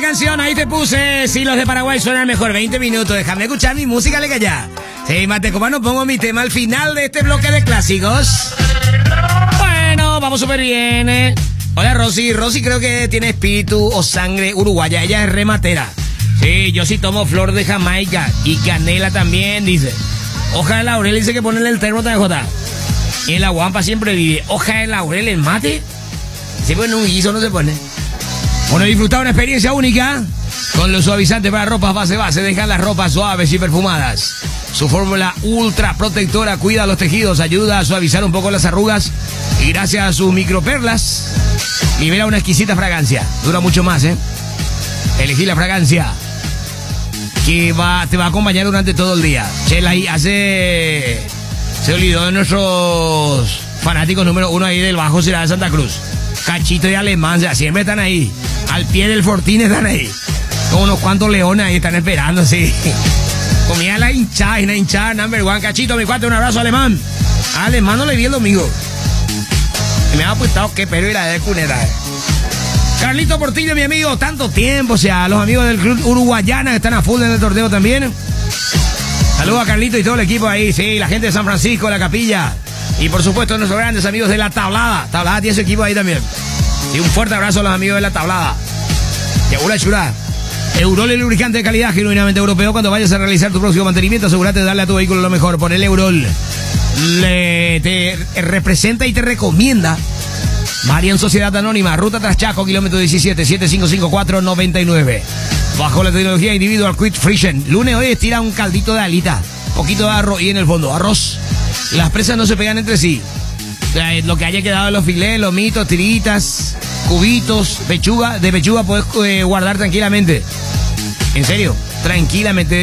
canción, ahí te puse. Si los de Paraguay suenan mejor, 20 minutos. Déjame escuchar mi música, le ya. Sí, Matecomano, pongo mi tema al final de este bloque de clásicos. Bueno, vamos súper bien. Hola, Rosy. Rosy creo que tiene espíritu o sangre uruguaya. Ella es rematera. Sí, yo sí tomo flor de Jamaica y canela también, dice. Hoja de laurel, dice que ponerle el termo TJ. Y en la guampa siempre vive. Hoja de laurel, el mate. Si pone un guiso no se pone. Bueno, disfrutar una experiencia única con los suavizantes para ropas base. Dejan las ropas suaves y perfumadas. Su fórmula ultra protectora cuida los tejidos, ayuda a suavizar un poco las arrugas y gracias a sus microperlas libera una exquisita fragancia. Dura mucho más, ¿eh? Elegí la fragancia que te va a acompañar durante todo el día. Chela ahí se olvidó de nuestros fanáticos número 1 ahí del Bajo Ciudad de Santa Cruz. Cachito y Alemán, ya siempre están ahí. Al pie del Fortín están ahí. Como unos cuantos leones ahí están esperando, sí. Comía la hinchada, number one. Cachito, mi cuate, un abrazo, Alemán. A Alemán no le vi el domingo. Y me ha apuntado que pero era de cuneta. Carlito Portillo, mi amigo, tanto tiempo, o sea, los amigos del Club Uruguayana que están a full en el torneo también. Saludos a Carlito y todo el equipo ahí, sí, la gente de San Francisco, la Capilla. Y por supuesto nuestros grandes amigos de La Tablada. Tablada tiene su equipo ahí también. Y un fuerte abrazo a los amigos de La Tablada. Yagura Chura. Eurol, el lubricante de calidad genuinamente europeo. Cuando vayas a realizar tu próximo mantenimiento, asegúrate de darle a tu vehículo lo mejor. Ponele Eurol. Te representa y te recomienda Marian Sociedad Anónima, Ruta Traschaco, kilómetro 17, 755499. Bajo la tecnología individual Quick Friction. Lunes hoy estira un caldito de alita, poquito de arroz y en el fondo arroz. Las presas no se pegan entre sí. Lo que haya quedado de los filés, lomitos, tiritas, cubitos, pechuga, de pechuga puedes guardar tranquilamente. En serio, tranquilamente.